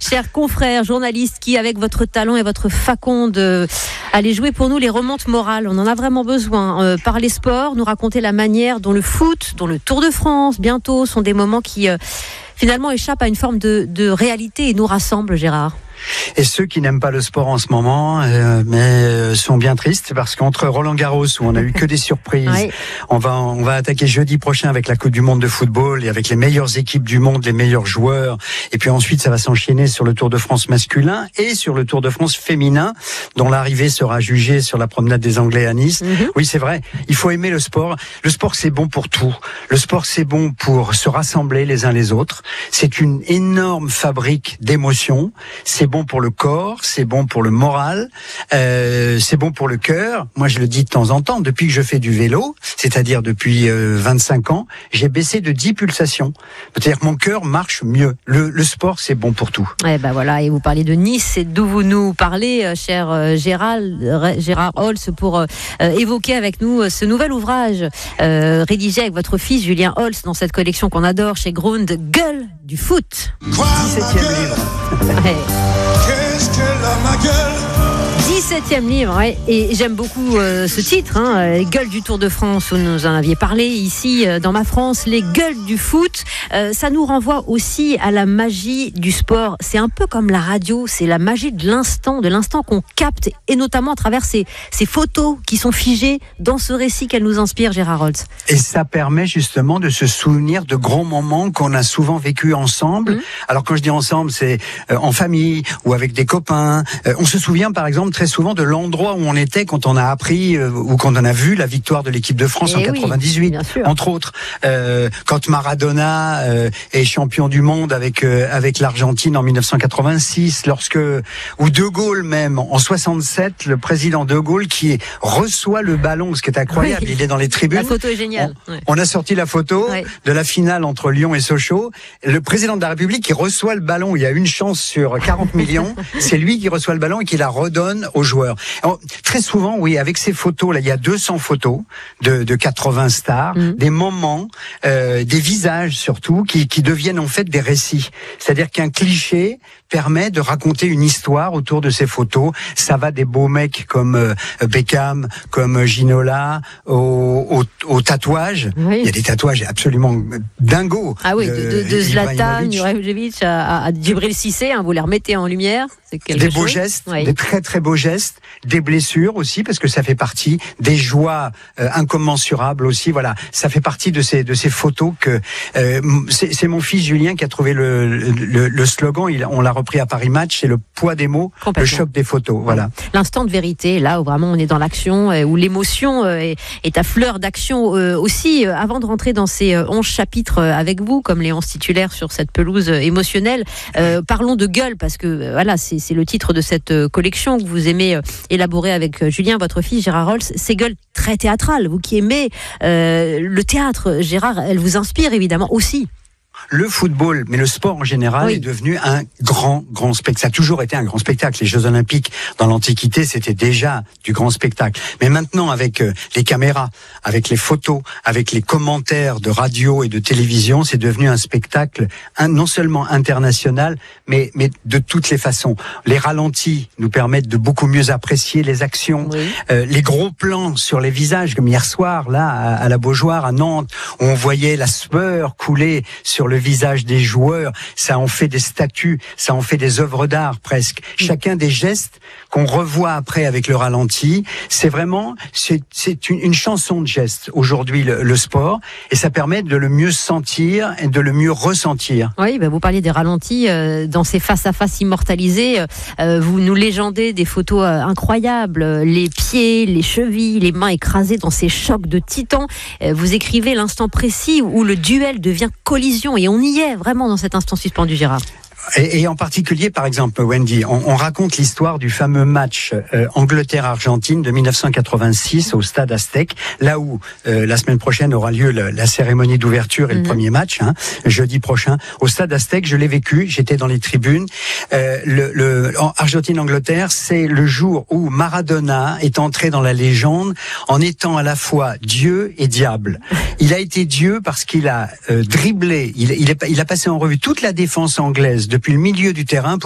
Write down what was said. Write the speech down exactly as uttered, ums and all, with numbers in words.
chers confrères, journalistes qui, avec votre talent et votre faconde, euh, allez jouer pour nous les remontes morales. On en a vraiment besoin. Euh, parler sport, nous raconter la manière dont le foot, dont le Tour de France, bientôt, sont des moments qui, euh, finalement, échappent à une forme de, de réalité et nous rassemblent, Gérard. Et ceux qui n'aiment pas le sport en ce moment, euh, mais euh, sont bien tristes parce qu'entre Roland-Garros où on a eu que des surprises, oui. on va on va attaquer jeudi prochain avec la Coupe du Monde de football et avec les meilleures équipes du monde, les meilleurs joueurs. Et puis ensuite, ça va s'enchaîner sur le Tour de France masculin et sur le Tour de France féminin, dont l'arrivée sera jugée sur la promenade des Anglais à Nice. Mm-hmm. Oui, c'est vrai. Il faut aimer le sport. Le sport, c'est bon pour tout. Le sport, c'est bon pour se rassembler les uns les autres. C'est une énorme fabrique d'émotions. C'est bon pour le corps, c'est bon pour le moral, euh, c'est bon pour le cœur. Moi, je le dis de temps en temps, depuis que je fais du vélo, c'est-à-dire depuis euh, vingt-cinq ans, j'ai baissé de dix pulsations. C'est-à-dire que mon cœur marche mieux. Le, le sport, c'est bon pour tout. Et ben voilà, et vous parlez de Nice, c'est d'où vous nous parlez, euh, cher euh, Gérard, euh, Gérard Holtz, pour euh, évoquer avec nous euh, ce nouvel ouvrage euh, rédigé avec votre fils Julien Holtz dans cette collection qu'on adore chez Grund, Gueule du foot. dix-septième livre. Ouais. Qu'est-ce qu'elle a ma gueule? dix-septième livre, ouais. Et j'aime beaucoup euh, ce titre, hein, les gueules du Tour de France, où nous en aviez parlé ici euh, dans Ma France, les gueules du foot. Euh, ça nous renvoie aussi à la magie du sport. C'est un peu comme la radio, c'est la magie de l'instant, de l'instant qu'on capte, et notamment à travers ces, ces photos qui sont figées dans ce récit qu'elle nous inspire, Gérard Holtz. Et ça permet justement de se souvenir de grands moments qu'on a souvent vécu ensemble. Mmh. Alors quand je dis ensemble, c'est euh, en famille ou avec des copains. Euh, on se souvient par exemple très souvent de l'endroit où on était quand on a appris euh, ou quand on a vu la victoire de l'équipe de France et en quatre-vingt-dix-huit, oui, entre autres. Euh, quand Maradona euh, est champion du monde avec euh, avec l'Argentine en dix-neuf cent quatre-vingt-six, lorsque ou De Gaulle même en soixante-sept, le président De Gaulle qui reçoit le ballon, ce qui est incroyable, oui. Il est dans les tribunes. La photo est géniale. On, ouais. on a sorti la photo ouais. de la finale entre Lyon et Sochaux. Le président de la République qui reçoit le ballon, il y a une chance sur quarante millions, c'est lui qui reçoit le ballon et qui la redonne aux joueurs. Alors, très souvent, oui, avec ces photos, là, il y a deux cents photos de, de quatre-vingts stars, mmh. des moments, euh, des visages surtout, qui, qui deviennent en fait des récits. C'est-à-dire qu'un cliché permet de raconter une histoire autour de ces photos. Ça va des beaux mecs comme euh, Beckham, comme Ginola, au, au, au tatouage. Oui. Il y a des tatouages absolument dingos. Ah oui, de, de, de Zlatan, Ibrahimovic à, à Djibril Cissé, hein, vous les remettez en lumière. C'est des beaux chose. gestes, oui. des très très beaux gestes, des blessures aussi parce que ça fait partie des joies euh, incommensurables aussi. Voilà, ça fait partie de ces de ces photos que euh, c'est, c'est mon fils Julien qui a trouvé le le, le slogan. Il, on l'a repris à Paris Match, c'est le poids des mots, le choc des photos. Voilà. L'instant de vérité, là où vraiment on est dans l'action, euh, où l'émotion euh, est, est à fleur d'action euh, aussi. Euh, avant de rentrer dans ces euh, onze chapitres euh, avec vous, comme les onze titulaires sur cette pelouse euh, émotionnelle, euh, parlons de gueule parce que euh, voilà, c'est c'est le titre de cette collection que vous aimez élaborer avec Julien, votre fils Gérard Holtz. Ces gueules très théâtrales, vous qui aimez euh, le théâtre, Gérard, elle vous inspire évidemment aussi. Le football, mais le sport en général, oui. est devenu un grand, grand spectacle. Ça a toujours été un grand spectacle. Les Jeux Olympiques, dans l'Antiquité, c'était déjà du grand spectacle. Mais maintenant, avec euh, les caméras, avec les photos, avec les commentaires de radio et de télévision, c'est devenu un spectacle un, non seulement international, mais, mais de toutes les façons. Les ralentis nous permettent de beaucoup mieux apprécier les actions. Oui. Euh, les gros plans sur les visages, comme hier soir, là, à, à la Beaujoire, à Nantes, où on voyait la sueur couler sur le visage des joueurs, ça en fait des statues, ça en fait des œuvres d'art presque. Chacun des gestes qu'on revoit après avec le ralenti, c'est vraiment, c'est, c'est une, une chanson de gestes aujourd'hui le, le sport, et ça permet de le mieux sentir et de le mieux ressentir. Oui, bah vous parliez des ralentis euh, dans ces face-à-face immortalisés, euh, vous nous légendez des photos euh, incroyables, les pieds, les chevilles, les mains écrasées dans ces chocs de titans. Euh, vous écrivez l'instant précis où le duel devient collision. Et on y est vraiment dans cet instant suspendu, Gérard. Et, et en particulier, par exemple, Wendy, on, on raconte l'histoire du fameux match euh, Angleterre-Argentine de dix-neuf cent quatre-vingt-six au stade Aztec, là où euh, la semaine prochaine aura lieu le, la cérémonie d'ouverture et mmh. le premier match, hein, jeudi prochain. Au stade Aztec, je l'ai vécu, j'étais dans les tribunes. Euh, le, le Argentine-Angleterre, c'est le jour où Maradona est entré dans la légende en étant à la fois Dieu et diable. Il a été Dieu parce qu'il a euh, dribblé, il, il, est, il a passé en revue toute la défense anglaise depuis le milieu du terrain pour